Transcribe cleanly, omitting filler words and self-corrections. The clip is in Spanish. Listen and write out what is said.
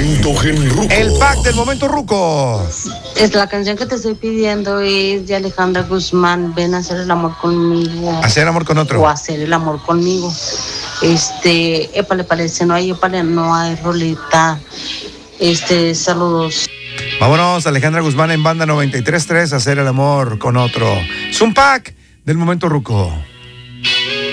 momento genruco. El pack del momento ruco. Es la canción que te estoy pidiendo es de Alejandra Guzmán. Ven a hacer el amor conmigo. Hacer amor con otro. O hacer el amor conmigo. Épale, parece, no hay roleta. Saludos. Vámonos, Alejandra Guzmán en Banda 93.3, hacer el amor con otro. Es un pack del momento ruco.